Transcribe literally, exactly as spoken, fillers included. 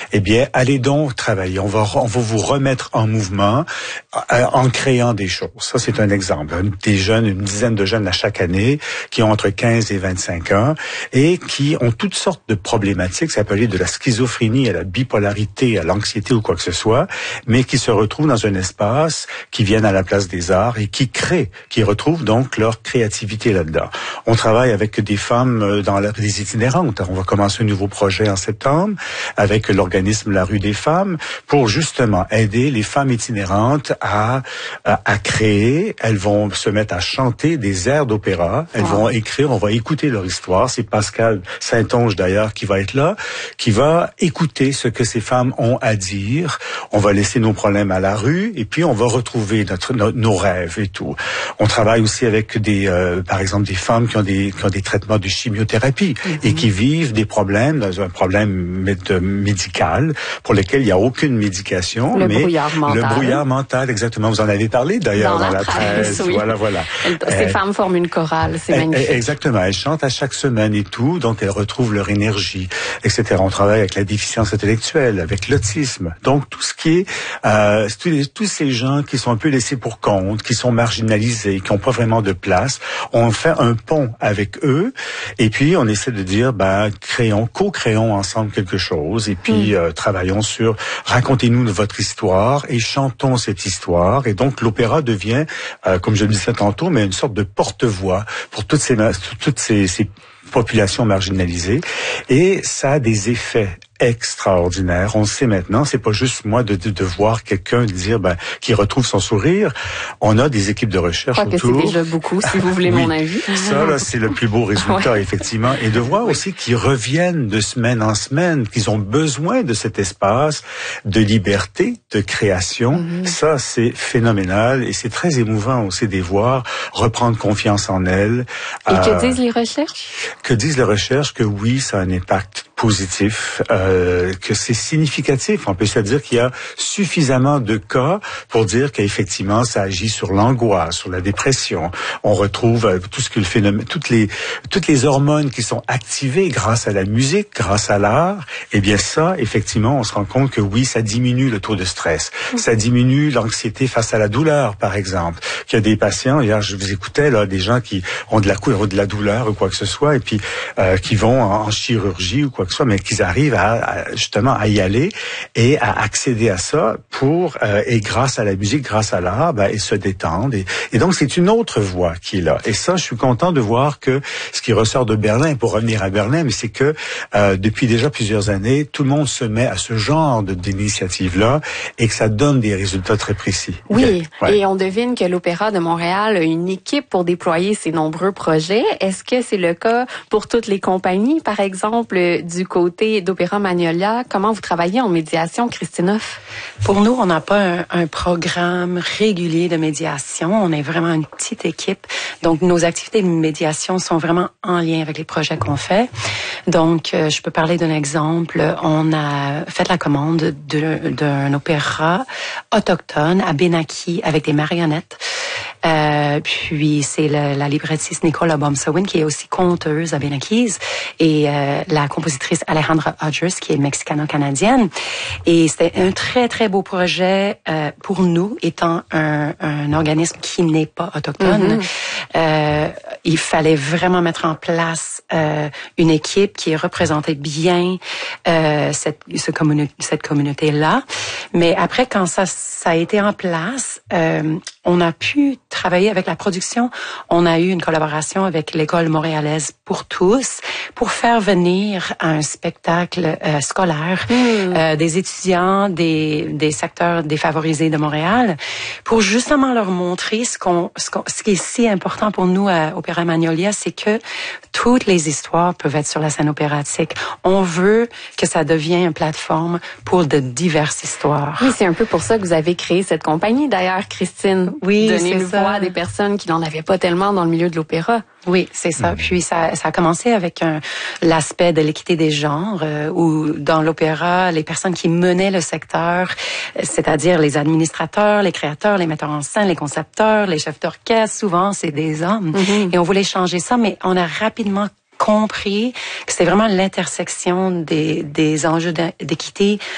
Eh bien, allez donc travailler. On va, on va vous remettre en mouvement euh, en créant des choses. Ça, c'est un exemple. Des jeunes, une dizaine de jeunes à chaque année qui ont entre quinze et vingt-cinq ans et qui ont toutes sortes de problématiques. Ça peut aller de la schizophrénie à la bipolarité, à l'anxiété ou quoi que ce soit, mais qui se retrouvent dans un espace, qui viennent à la place des arts et qui créent, qui retrouvent donc leur créativité là-dedans. On travaille avec des femmes dans la, des itinérantes. On va commencer un nouveau projet en septembre avec l'organisme La Rue des Femmes pour justement aider les femmes itinérantes à, à, à créer. Elles vont se mettre à chanter des airs d'opéra. Elles wow. vont écrire, on va écouter leur histoire. C'est Pascal Saint-Onge d'ailleurs qui va être là, qui va écouter ce que ces femmes ont à dire. On va laisser nos problèmes à la rue et puis on va retrouver notre, nos, nos rêves et tout. On travaille aussi avec des, euh, par exemple, des femmes qui ont des, qui ont des traitements de chimiothérapie mm-hmm. et qui vivent des problèmes, dans un problème médical pour lequel il n'y a aucune médication. Le mais brouillard mental. Le brouillard mental, exactement. Vous en avez parlé d'ailleurs dans, dans la, la presse. presse. Oui. Voilà, voilà. Ces euh, femmes forment une chorale, c'est magnifique. Exactement. Elles chantent à chaque semaine et tout, donc elles retrouvent leur énergie, et cetera. On travaille avec la déficience intellectuelle, avec l'autisme. Donc tout ce qui est, euh, tous, les, tous ces gens qui sont un peu laissés pour compte, qui sont marginalisés, qui n'ont pas vraiment de place, on fait un pont avec eux, et puis on essaie de dire, ben, créons, co-créons ensemble quelque chose, et puis mm. euh, travaillons sur, racontez-nous votre histoire, et chantons cette histoire, et donc l'opéra devient, euh, comme je le disais tantôt, mais une sorte de porte-voix pour toutes ces, toutes ces, ces populations marginalisées, et ça a des effets extraordinaire. On le sait maintenant, c'est pas juste moi de, de, de voir quelqu'un dire ben, qui retrouve son sourire. On a des équipes de recherche autour. Je crois autour. que c'est déjà beaucoup, si vous voulez oui, mon avis. Ça, là, c'est le plus beau résultat, ouais. effectivement. Et de voir oui. aussi qu'ils reviennent de semaine en semaine, qu'ils ont besoin de cet espace de liberté, de création. Mm-hmm. Ça, c'est phénoménal et c'est très émouvant aussi de les voir reprendre confiance en elles. Et euh, que disent les recherches? Que disent les recherches? Que oui, ça a un impact positif, euh, que c'est significatif. On peut se dire qu'il y a suffisamment de cas pour dire qu'effectivement ça agit sur l'angoisse, sur la dépression. On retrouve euh, tout ce que le phénomène, toutes les toutes les hormones qui sont activées grâce à la musique, grâce à l'art. Eh bien ça, effectivement, on se rend compte que oui, ça diminue le taux de stress, mmh. ça diminue l'anxiété face à la douleur, par exemple. Qu'il y a des patients, hier je vous écoutais là, des gens qui ont de la de la douleur ou quoi que ce soit, et puis euh, qui vont en, en chirurgie ou quoi que soit, mais qu'ils arrivent à, à justement à y aller et à accéder à ça pour euh, et grâce à la musique, grâce à l'art, ben, et se détendre. Et, et donc c'est une autre voie qui est là. Et ça, je suis content de voir que ce qui ressort de Berlin, pour revenir à Berlin, mais c'est que euh, depuis déjà plusieurs années, tout le monde se met à ce genre de, d'initiative-là et que ça donne des résultats très précis. Oui, ouais. Et on devine que l'Opéra de Montréal a une équipe pour déployer ses nombreux projets. Est-ce que c'est le cas pour toutes les compagnies, par exemple, du côté d'Opéra Magnolia? Comment vous travaillez en médiation, Christine Hoff? Pour nous, on n'a pas un, un programme régulier de médiation. On est vraiment une petite équipe. Donc, nos activités de médiation sont vraiment en lien avec les projets qu'on fait. Donc, euh, je peux parler d'un exemple. On a fait la commande de, d'un opéra autochtone à Benaki avec des marionnettes. Euh, puis c'est le, la librettiste Nicola Bomsawin qui est aussi conteuse à Benakis et euh, la compositrice Alejandra Hodgers qui est mexicano-canadienne. Et c'était un très très beau projet euh, pour nous étant un, un organisme qui n'est pas autochtone. Mm-hmm. Euh, il fallait vraiment mettre en place euh, une équipe qui représentait bien euh, cette, ce communi- cette communauté-là. Mais après, quand ça, ça a été en place, euh, on a pu travailler avec la production. On a eu une collaboration avec l'École montréalaise pour tous pour faire venir à un spectacle euh, scolaire mmh. euh, des étudiants des, des secteurs défavorisés de Montréal pour justement leur montrer ce, qu'on, ce, qu'on, ce qui est si important pour nous à Opéra Magnolia, c'est que toutes les histoires peuvent être sur la scène opératique. On veut que ça devienne une plateforme pour de diverses histoires. Oui, c'est un peu pour ça que vous avez créé cette compagnie, d'ailleurs, Christine. Oui, donner c'est une ça. voix à des personnes qui n'en avaient pas tellement dans le milieu de l'opéra. Oui, c'est ça. Puis ça, ça a commencé avec un, l'aspect de l'équité des genres, euh, où dans l'opéra, les personnes qui menaient le secteur, c'est-à-dire les administrateurs, les créateurs, les metteurs en scène, les concepteurs, les chefs d'orchestre, souvent c'est des hommes. Mm-hmm. Et on voulait changer ça, mais on a rapidement compris que c'était vraiment l'intersection des, des enjeux d'équité